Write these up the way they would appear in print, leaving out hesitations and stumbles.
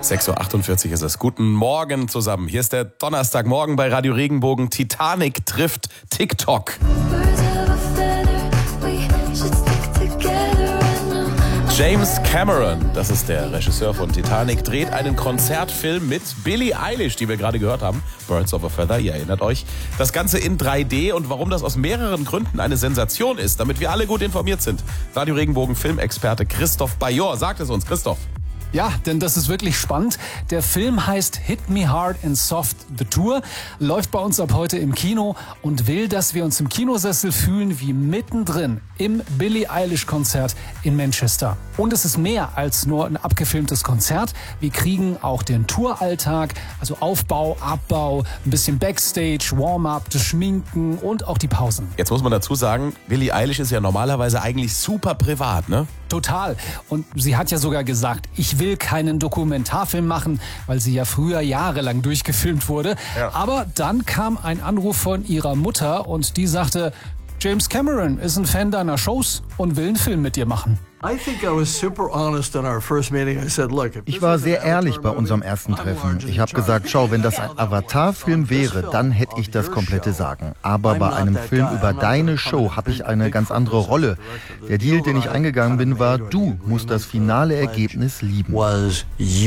6.48 Uhr ist es. Guten Morgen zusammen. Hier ist der Donnerstagmorgen bei Radio Regenbogen. Titanic trifft TikTok. James Cameron, das ist der Regisseur von Titanic, dreht einen Konzertfilm mit Billie Eilish, die wir gerade gehört haben. Birds of a Feather, ihr erinnert euch. Das Ganze in 3D und warum das aus mehreren Gründen eine Sensation ist, damit wir alle gut informiert sind. Radio Regenbogen Filmexperte Christoph Bajor sagt es uns. Christoph. Ja, denn das ist wirklich spannend. Der Film heißt Hit Me Hard and Soft The Tour, läuft bei uns ab heute im Kino und will, dass wir uns im Kinosessel fühlen wie mittendrin im Billie Eilish Konzert in Manchester. Und es ist mehr als nur ein abgefilmtes Konzert. Wir kriegen auch den Touralltag, also Aufbau, Abbau, ein bisschen Backstage, Warm-up, das Schminken und auch die Pausen. Jetzt muss man dazu sagen, Billie Eilish ist ja normalerweise eigentlich super privat, ne? Total. Und sie hat ja sogar gesagt, ich will keinen Dokumentarfilm machen, weil sie ja früher jahrelang durchgefilmt wurde. Ja. Aber dann kam ein Anruf von ihrer Mutter und die sagte, James Cameron ist ein Fan deiner Shows und will einen Film mit dir machen. Ich war sehr ehrlich bei unserem ersten Treffen. Ich habe gesagt, schau, wenn das ein Avatar-Film wäre, dann hätte ich das komplette Sagen. Aber bei einem Film über deine Show habe ich eine ganz andere Rolle. Der Deal, den ich eingegangen bin, war, du musst das finale Ergebnis lieben. Und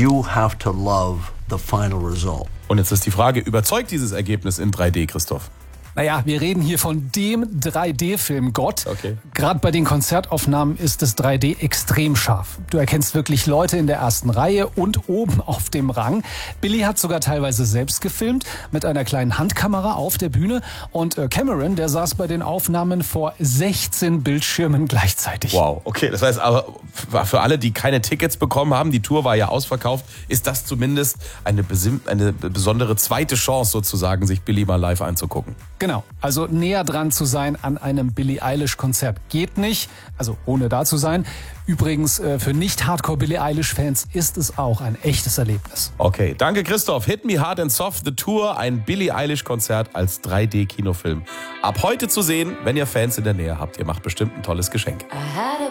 jetzt ist die Frage, überzeugt dieses Ergebnis in 3D, Christoph? Naja, wir reden hier von dem 3D-Film Gott. Okay. Gerade bei den Konzertaufnahmen ist das 3D extrem scharf. Du erkennst wirklich Leute in der ersten Reihe und oben auf dem Rang. Billie hat sogar teilweise selbst gefilmt mit einer kleinen Handkamera auf der Bühne. Und Cameron, der saß bei den Aufnahmen vor 16 Bildschirmen gleichzeitig. Wow, okay. Das heißt aber, für alle, die keine Tickets bekommen haben, die Tour war ja ausverkauft, ist das zumindest eine besondere zweite Chance sozusagen, sich Billie mal live anzugucken. Genau, also näher dran zu sein an einem Billie Eilish-Konzert geht nicht, also ohne da zu sein. Übrigens, für Nicht-Hardcore-Billie Eilish-Fans ist es auch ein echtes Erlebnis. Okay, danke Christoph. Hit Me Hard and Soft The Tour, ein Billie Eilish-Konzert als 3D-Kinofilm. Ab heute zu sehen, wenn ihr Fans in der Nähe habt. Ihr macht bestimmt ein tolles Geschenk.